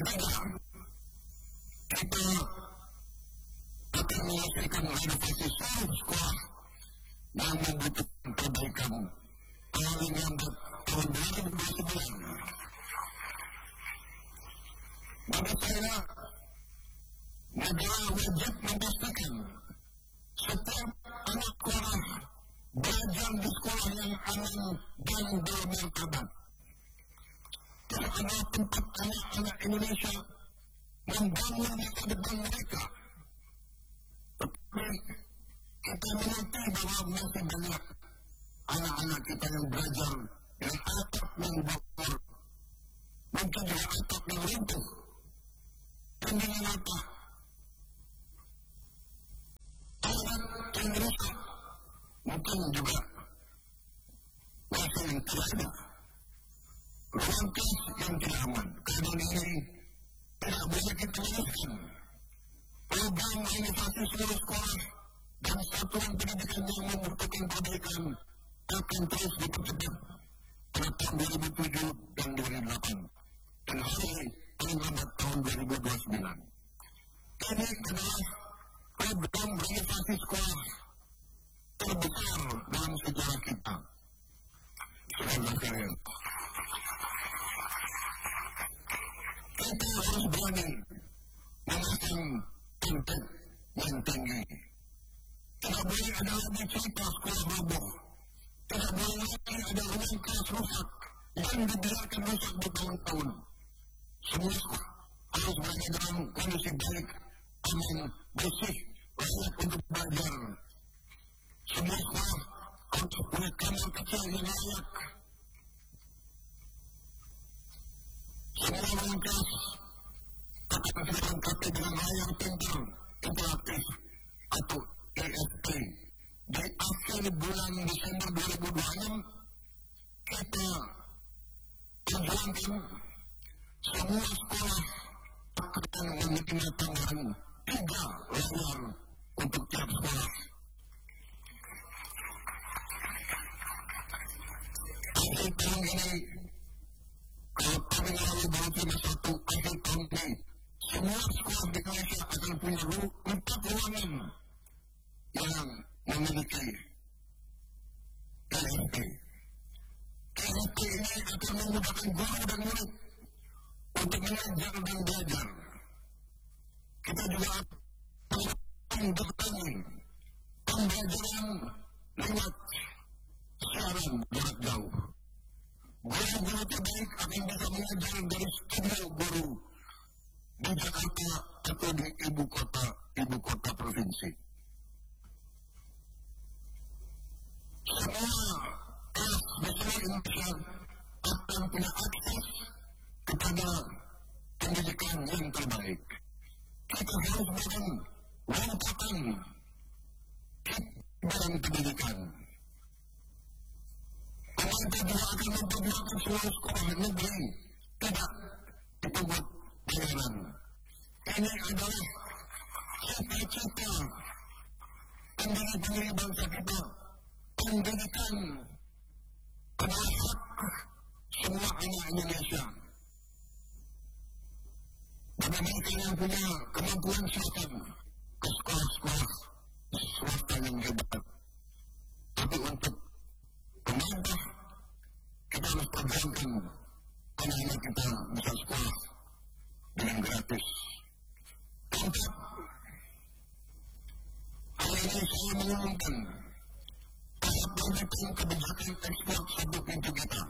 ketiga, kita akan menyelesaikan renovasi seluruh sekolah yang membutuhkan perbaikan paling lambat tahun 2029. Bagi saya, negara wajib memastikan setiap anak sekolah belajar di sekolah yang aman dan bermartabat. Tidak ada tempat anak-anak Indonesia membangun masa depan mereka. Tetapi kita mengerti bahwa masih banyak anak-anak kita yang belajar dengan atap yang bocor, mungkin juga atap yang runtuh, dan dengan atap alat yang rusak, mungkin juga masih yang tidak ada. Ruang kelas yang tidak aman. Keadaan ini tidak boleh kita lewatkan. Program renovasi seluruh sekolah dan satuan pendidikan yang membutuhkan perbaikan akan terus dipercepat pada tahun 2007 dan 2008 dan hari paling lambat tahun 2029. Ini adalah program renovasi sekolah terbesar dalam sejarah kita. Saudara-saudara, kita harus berani memasang target yang tinggi. Tidak boleh ada lagi cerita sekolah roboh. Tidak boleh lagi ada ruang kelas rusak yang dibiarkan rusak bertahun-tahun. Semua sekolah harus berada dalam kondisi baik, aman, bersih, layak untuk belajar. Semua sekolah harus punya kamar kecil yang layak. Semua ruang kelas akan dilengkapi dengan layar pintar interaktif atau EFT. Di akhir bulan Desember 2026 kita perjuangkan semua sekolah akan memiliki tambahan 3 layar untuk tiap sekolah. Akhir tahun ini, kalau kami melalui Bawaslu 1 akhir tahun ini, semua sekolah di Indonesia akan punya 4 ruangan yang memiliki KFT. KFT ini akan memudahkan guru dan murid untuk mengajar dan belajar. Kita juga akan bertemu pembelajaran lewat siaran jarak jauh. Guru-guru terbaik akan bisa mengajar dari studio guru di Jakarta atau di ibu kota provinsi. Semua kelas di seluruh Indonesia akan punya akses kepada pendidikan yang terbaik. Kita harus memberikan lompatan dalam pendidikan. Pemerintah juga akan memperjuangkan seluruh sekolah negeri tidak dipungut bayaran. Ini adalah cita-cita pendiri bangsa kita. Pendidikan adalah hak semua anak Indonesia. Bagi mereka yang punya kemampuan silakan ke sekolah-sekolah swasta yang hebat. Tapi untuk pemerintah, kita harus perjuangkan anak-anak kita bisa sekolah dengan gratis. Untuk hal ini saya mengumumkan melanjutkan kebijakan ekspor satu pintu kita.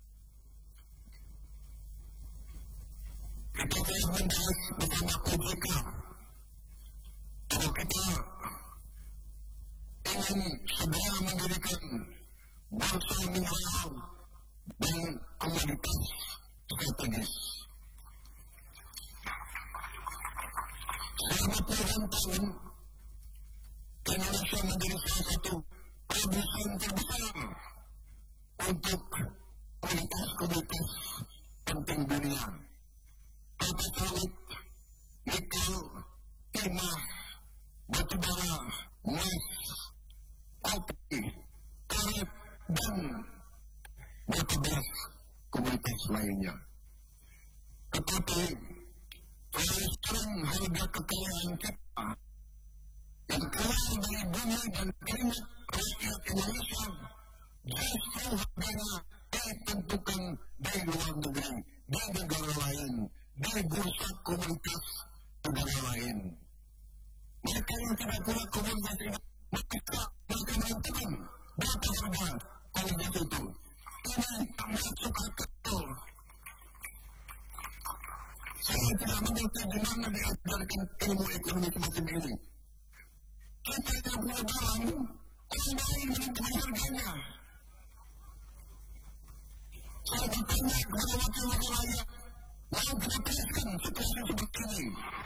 Kita telah membahas bersama OJK bahwa kita ingin segera mendirikan bursa mineral dan komoditas strategis. Selama puluhan tahun, Indonesia menjadi salah satu produsen terbesar untuk komoditas penting dunia. Kelapa sawit, nikel, timah, batu bara, emas, kopi, karet, dan berbagai komoditas lainnya. Tetapi harga kekayaan kita yang keluar dari bumi dan keringat rakyat Indonesia justru harganya ditentukan dari luar negeri, di negara lain, di bursa komunitas negara lain. Mereka yang tidak punya komunitas ini, mereka menentukan berapa harga komunitas itu. Ini tak masuk akal. Saya tidak mengerti di mana diajarkan ilmu ekonomi semacam ini. Kita yang punya barang, orang lain menentukan harganya. Saya bertanya kepada wakil-wakil rakyat, mau kita teruskan situasi seperti ini?